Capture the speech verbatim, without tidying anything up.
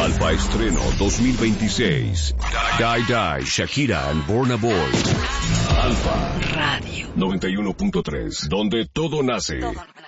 Alfa Estreno dos mil veintiséis. Die Die, Shakira and Burna Boy. Alfa Radio noventa y uno punto tres, donde todo nace. Todo.